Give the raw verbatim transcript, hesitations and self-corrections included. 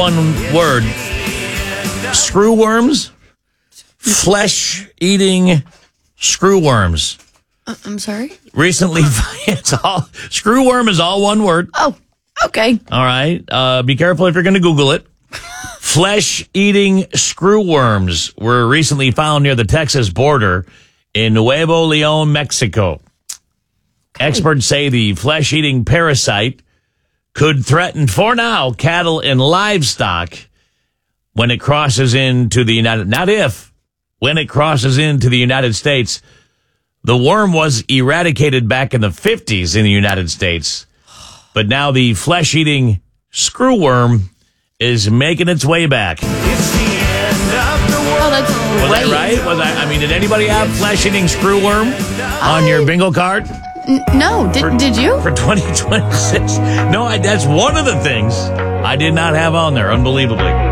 one word. Screwworms. Flesh-eating screwworms. Uh, I'm sorry? Recently, it's all, screwworm is all one word. Oh, okay. All right. Uh, be careful if you're going to Google it. Flesh-eating screwworms were recently found near the Texas border in Nuevo Leon, Mexico. Okay. Experts say the flesh-eating parasite could threaten, for now, cattle and livestock when it crosses into the United, not if, when it crosses into the United States. The worm was eradicated back in the fifties in the United States, but now the flesh-eating screwworm is making its way back. It's the end of the world. Oh, that's Was great. that right? Was I, I mean, did anybody have flesh-eating screwworm on your bingo card? N- no, did, For- did you? For twenty twenty-six? No, I, that's one of the things I did not have on there, unbelievably.